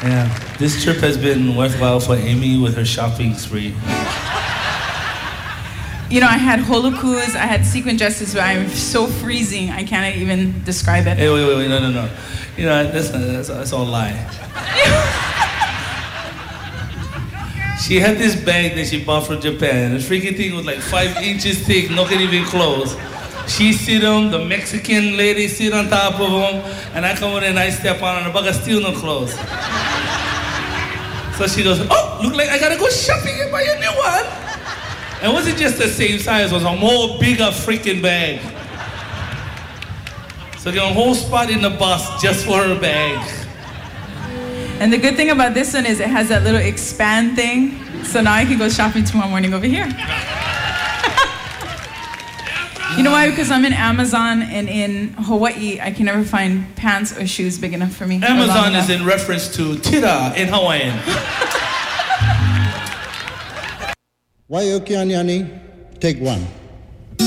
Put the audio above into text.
Yeah, this trip has been worthwhile for Amy with her shopping spree. You know, I had holokus, I had sequin dresses, but I'm so freezing, I can't even describe it. Hey, wait, no. You know, that's all lie. She had this bag that she bought from Japan. The freaking thing was like 5 inches thick, not even close. She sit on, the Mexican lady sit on top of them, and I come in and I step on the bag, I still no clothes. So she goes, oh, look like I gotta go shopping and buy a new one. And it wasn't just the same size, it was a more bigger freaking bag. So they got a whole spot in the bus just for her bag. And the good thing about this one is it has that little expand thing, so now I can go shopping tomorrow morning over here. You know why? Because I'm in Amazon, and in Hawaii, I can never find pants or shoes big enough for me. Amazon is in reference to tira in Hawaiian. Waiokianiani, take one.